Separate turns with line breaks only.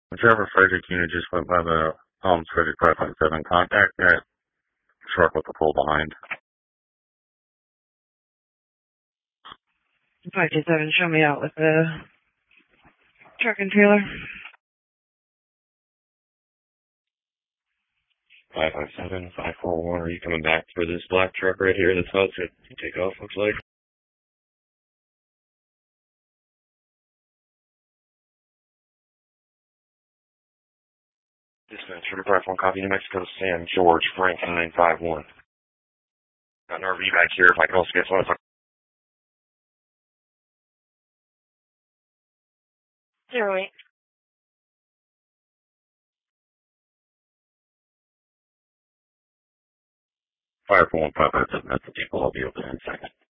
Whichever Frederick unit just went by the Frederick 557, contact that truck with the pull behind.
527, show me out with the truck and trailer.
557, 541, are you coming back for this black truck right here that's about to take off, looks like? Dispatch, 35-1, copy, New Mexico, San George, Frank 951. Got an RV back here, if I can also get someone.
08.
Fire for 1557, that's the people, I'll be over there in a second.